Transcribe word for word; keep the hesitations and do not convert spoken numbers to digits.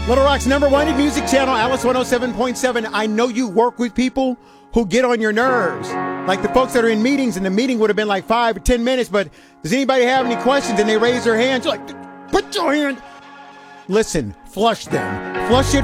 Little Rock's number one hit music channel, Alice one oh seven point seven. I know you work with people who get on your nerves. Like the folks that are in meetings, and the meeting would have been like five or ten minutes, but does anybody have any questions? And they raise their hands. You're like, put your hand. Listen, flush them. Flush it